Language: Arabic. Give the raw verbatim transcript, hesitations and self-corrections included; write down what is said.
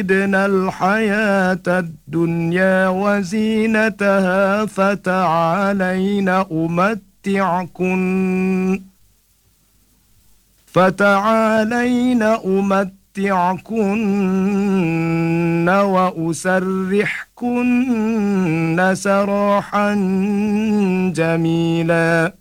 يردن الحياة الدنيا وزينتها فتعالين أمتعكن فتعالين أمتعكن وأسرحكن سراحا جميلا.